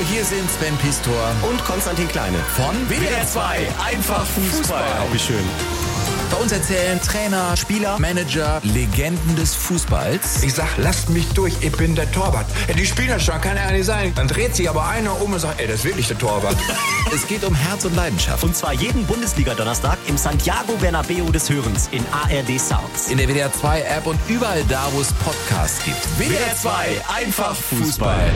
hier sind Sven Pistor und Konstantin Kleine von WDR 2 Einfach Fußball. Wie schön. Bei uns erzählen Trainer, Spieler, Manager, Legenden des Fußballs. Ich sag, lasst mich durch, ich bin der Torwart. Die spielen das schon, kann ja nicht sein. Dann dreht sich aber einer um und sagt, das ist wirklich der Torwart. Es geht um Herz und Leidenschaft. Und zwar jeden Bundesliga-Donnerstag im Santiago Bernabeu des Hörens in ARD Sounds. In der WDR 2 App und überall da, wo es Podcasts gibt. WDR 2 Einfach Fußball.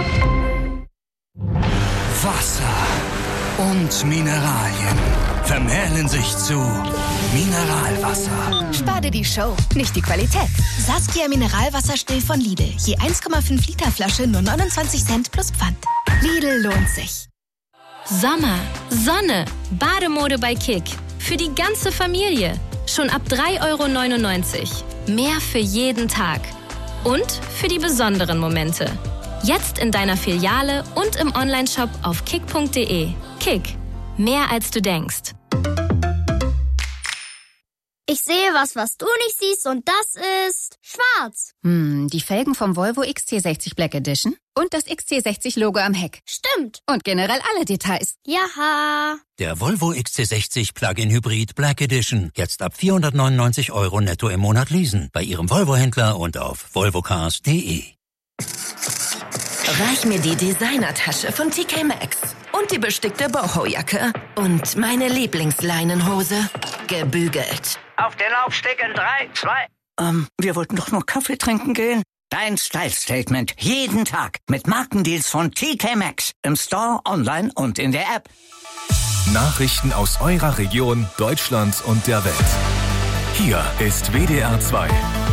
Wasser und Mineralien vermählen sich zu Mineralwasser. Spar dir die Show, nicht die Qualität. Saskia Mineralwasserstill von Lidl. Je 1,5 Liter Flasche nur 29 Cent plus Pfand. Lidl lohnt sich. Sommer, Sonne, Bademode bei Kick. Für die ganze Familie. Schon ab 3,99 €. Mehr für jeden Tag. Und für die besonderen Momente. Jetzt in deiner Filiale und im Onlineshop auf kick.de. Kick. Mehr als du denkst. Ich sehe was du nicht siehst, und das ist schwarz. Die Felgen vom Volvo XC60 Black Edition und das XC60-Logo am Heck. Stimmt. Und generell alle Details. Jaha. Der Volvo XC60 Plug-in Hybrid Black Edition. Jetzt ab 499 € netto im Monat leasen. Bei Ihrem Volvo-Händler und auf volvocars.de. Reich mir die Designertasche von TK Maxx und die bestickte Boho-Jacke und meine Lieblingsleinenhose, gebügelt. Auf den Laufsteg in 3, 2... wir wollten doch nur Kaffee trinken gehen. Dein Style-Statement jeden Tag mit Markendeals von TK Maxx im Store, online und in der App. Nachrichten aus eurer Region, Deutschland und der Welt. Hier ist WDR 2.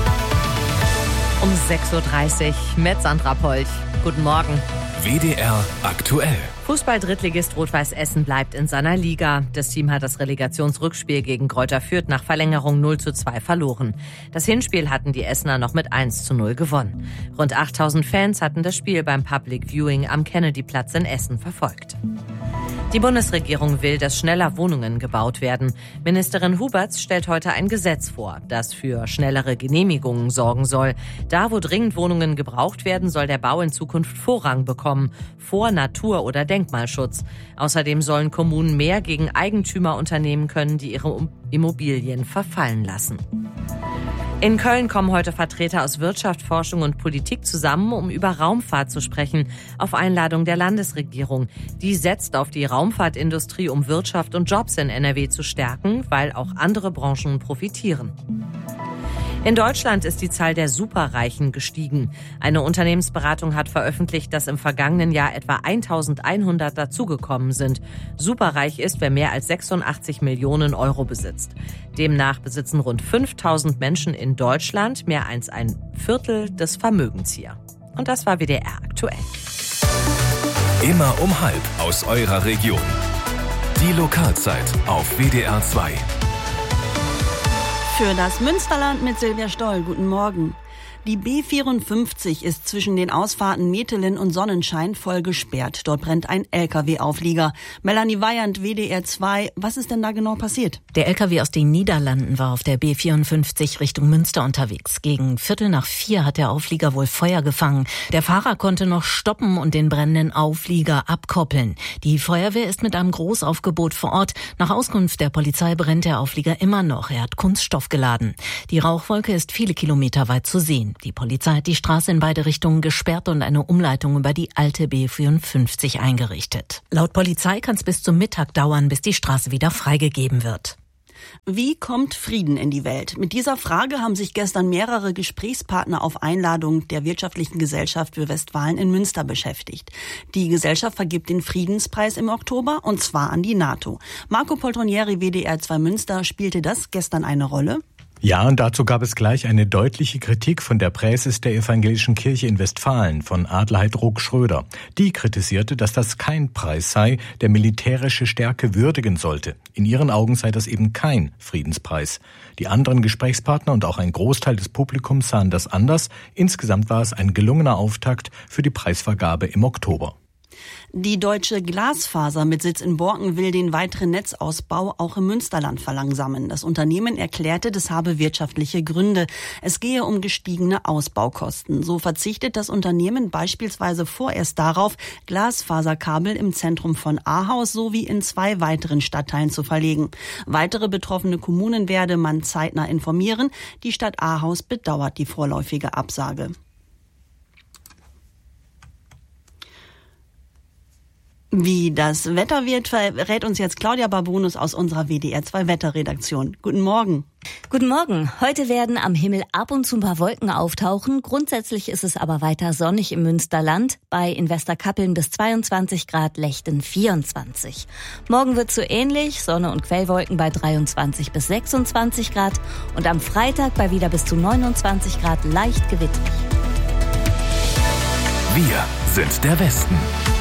Um 6.30 Uhr mit Sandra Polch. Guten Morgen. WDR aktuell. Fußball-Drittligist Rot-Weiß Essen bleibt in seiner Liga. Das Team hat das Relegationsrückspiel gegen Greuther Fürth nach Verlängerung 0:2 verloren. Das Hinspiel hatten die Essener noch mit 1:0 gewonnen. Rund 8.000 Fans hatten das Spiel beim Public Viewing am Kennedy-Platz in Essen verfolgt. Die Bundesregierung will, dass schneller Wohnungen gebaut werden. Ministerin Huberts stellt heute ein Gesetz vor, das für schnellere Genehmigungen sorgen soll. Da, wo dringend Wohnungen gebraucht werden, soll der Bau in Zukunft Vorrang bekommen, vor Natur- oder Denkmalschutz. Außerdem sollen Kommunen mehr gegen Eigentümer unternehmen können, die ihre Immobilien verfallen lassen. In Köln kommen heute Vertreter aus Wirtschaft, Forschung und Politik zusammen, um über Raumfahrt zu sprechen, auf Einladung der Landesregierung. Die setzt auf die Raumfahrtindustrie, um Wirtschaft und Jobs in NRW zu stärken, weil auch andere Branchen profitieren. In Deutschland ist die Zahl der Superreichen gestiegen. Eine Unternehmensberatung hat veröffentlicht, dass im vergangenen Jahr etwa 1.100 dazugekommen sind. Superreich ist, wer mehr als 86 Millionen € besitzt. Demnach besitzen rund 5.000 Menschen in Deutschland mehr als ein Viertel des Vermögens hier. Und das war WDR aktuell. Immer um 12:30 aus eurer Region. Die Lokalzeit auf WDR 2. Für das Münsterland mit Silvia Stoll. Guten Morgen. Die B54 ist zwischen den Ausfahrten Metelen und Sonnenschein voll gesperrt. Dort brennt ein LKW-Auflieger. Melanie Weyand, WDR 2. Was ist denn da genau passiert? Der LKW aus den Niederlanden war auf der B54 Richtung Münster unterwegs. Gegen 3:45 hat der Auflieger wohl Feuer gefangen. Der Fahrer konnte noch stoppen und den brennenden Auflieger abkoppeln. Die Feuerwehr ist mit einem Großaufgebot vor Ort. Nach Auskunft der Polizei brennt der Auflieger immer noch. Er hat Kunststoff geladen. Die Rauchwolke ist viele Kilometer weit zu sehen. Die Polizei hat die Straße in beide Richtungen gesperrt und eine Umleitung über die alte B54 eingerichtet. Laut Polizei kann es bis zum Mittag dauern, bis die Straße wieder freigegeben wird. Wie kommt Frieden in die Welt? Mit dieser Frage haben sich gestern mehrere Gesprächspartner auf Einladung der Wirtschaftlichen Gesellschaft für Westfalen in Münster beschäftigt. Die Gesellschaft vergibt den Friedenspreis im Oktober, und zwar an die NATO. Marco Poltronieri, WDR 2 Münster, spielte das gestern eine Rolle? Ja, und dazu gab es gleich eine deutliche Kritik von der Präses der Evangelischen Kirche in Westfalen, von Adelheid Ruck-Schröder. Die kritisierte, dass das kein Preis sei, der militärische Stärke würdigen sollte. In ihren Augen sei das eben kein Friedenspreis. Die anderen Gesprächspartner und auch ein Großteil des Publikums sahen das anders. Insgesamt war es ein gelungener Auftakt für die Preisvergabe im Oktober. Die Deutsche Glasfaser mit Sitz in Borken will den weiteren Netzausbau auch im Münsterland verlangsamen. Das Unternehmen erklärte, das habe wirtschaftliche Gründe. Es gehe um gestiegene Ausbaukosten. So verzichtet das Unternehmen beispielsweise vorerst darauf, Glasfaserkabel im Zentrum von Ahaus sowie in 2 weiteren Stadtteilen zu verlegen. Weitere betroffene Kommunen werde man zeitnah informieren. Die Stadt Ahaus bedauert die vorläufige Absage. Wie das Wetter wird, verrät uns jetzt Claudia Barbonus aus unserer WDR 2 Wetterredaktion. Guten Morgen. Guten Morgen. Heute werden am Himmel ab und zu ein paar Wolken auftauchen. Grundsätzlich ist es aber weiter sonnig im Münsterland. Bei Westerkappeln bis 22 Grad, Lechten 24. Morgen wird so ähnlich. Sonne und Quellwolken bei 23 bis 26 Grad. Und am Freitag bei wieder bis zu 29 Grad leicht gewittrig. Wir sind der Westen.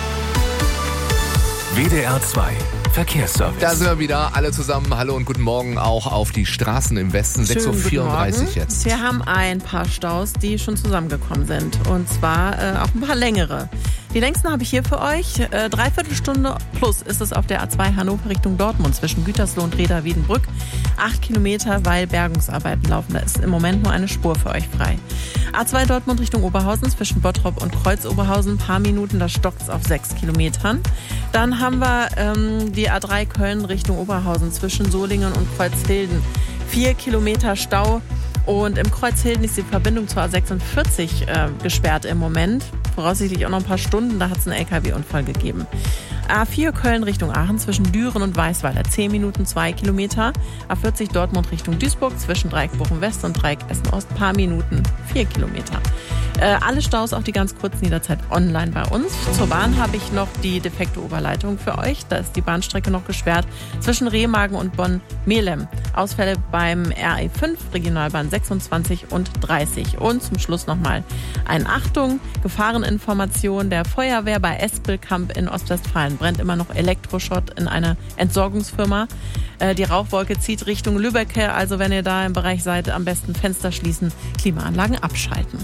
WDR 2 Verkehrsservice. Da sind wir wieder, alle zusammen. Hallo und guten Morgen auch auf die Straßen im Westen. 6.34 Uhr jetzt. Wir haben ein paar Staus, die schon zusammengekommen sind. Und zwar auch ein paar längere. Die längsten habe ich hier für euch. 3/4 Stunde plus ist es auf der A2 Hannover Richtung Dortmund zwischen Gütersloh und Reda-Wiedenbrück. 8 Kilometer, weil Bergungsarbeiten laufen. Da ist im Moment nur eine Spur für euch frei. A2 Dortmund Richtung Oberhausen zwischen Bottrop und Kreuz-Oberhausen. Ein paar Minuten, da stockt es auf 6 Kilometern. Dann haben wir die A3 Köln Richtung Oberhausen zwischen Solingen und Kreuzhilden. 4 Kilometer Stau. Und im Kreuzhilden ist die Verbindung zur A46 gesperrt im Moment. Voraussichtlich auch noch ein paar Stunden, da hat es einen LKW-Unfall gegeben. A4 Köln Richtung Aachen zwischen Düren und Weißweiler 10 Minuten, 2 Kilometer. A40 Dortmund Richtung Duisburg zwischen Dreieck Bochum West und Dreieck Essen Ost, paar Minuten, 4 Kilometer. Alle Staus, auch die ganz kurzen, jederzeit online bei uns. Zur Bahn habe ich noch die defekte Oberleitung für euch. Da ist die Bahnstrecke noch gesperrt zwischen Remagen und Bonn-Melem. Ausfälle beim RE5, Regionalbahn 26 und 30. Und zum Schluss nochmal eine Achtung, Gefahreninformation der Feuerwehr bei Espelkamp in Ostwestfalen. Brennt immer noch Elektroschrott in einer Entsorgungsfirma. Die Rauchwolke zieht Richtung Lübbecke. Also wenn ihr da im Bereich seid, am besten Fenster schließen, Klimaanlagen abschalten.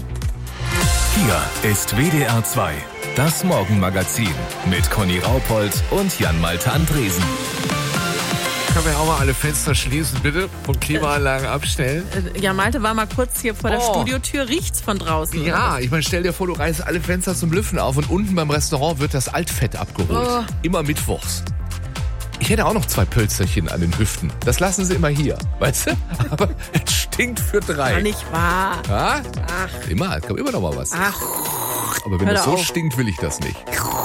Hier ist WDR 2, das Morgenmagazin mit Conny Raupold und Jan-Malte Andresen. Können wir auch mal alle Fenster schließen, bitte? Und Klimaanlagen abstellen? Ja, Malte war mal kurz hier vor der Studiotür. Riecht's von draußen? Ja, ich meine, stell dir vor, du reißt alle Fenster zum Lüften auf und unten beim Restaurant wird das Altfett abgeholt. Immer mittwochs. Ich hätte auch noch 2 Pölzerchen an den Hüften. Das lassen sie immer hier, weißt du? Aber es stinkt für 3. War nicht wahr. Ja? Ach. Immer, es kommt immer noch mal was. Ach. Aber wenn es so stinkt, will ich das nicht.